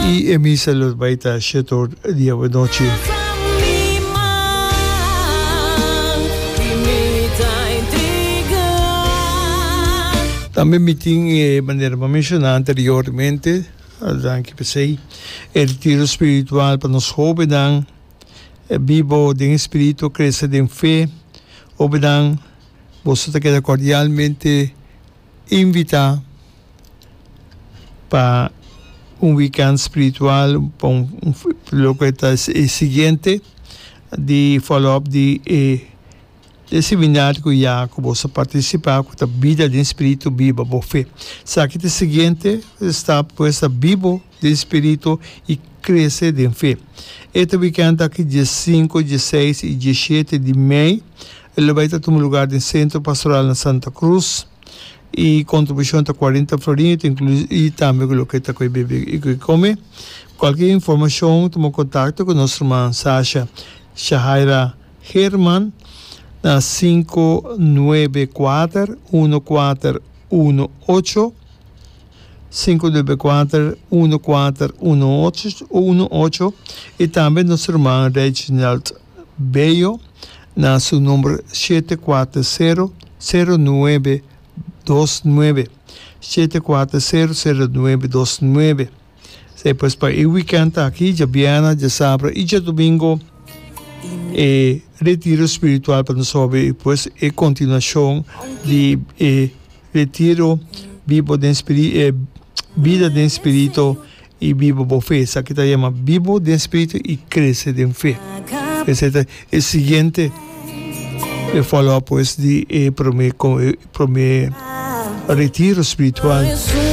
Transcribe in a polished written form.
y emisa los baita shetor día de noche. También meeting manera mencionada anteriormente, el retiro espiritual para los jóvenes, vivo de espíritu, crece de fe, jóvenes, vosotros queda cordialmente invitado para un weekend espiritual, para lo que está siguiente, de follow-up de seminario que ya vos participar con la vida de espíritu viva por fe. Sabe que el siguiente está puesta vivo de espíritu y crece de fe. Este weekend aquí 5, 16 y 17 de mayo, ele vai estar no lugar do Centro Pastoral na Santa Cruz e contribuição de 40 florins, e também o que está com bebê e que come. Qualquer informação, toma contato com nossa irmã Sasha Shahaira Herman na 594-1418 594-1418 e também nossa irmã Reginald Bello na seu número 740-0929 740-0929. Depois para o weekend aqui, de Viana, de sábado e de domingo, retiro espiritual para nós e depois continuação de retiro vivo de espírito, vida de espírito e vivo por fé. Isso aqui está chamado vivo de espírito e cresce de fé. Esse é o seguinte, eu falo pues de primeiro retiro espiritual.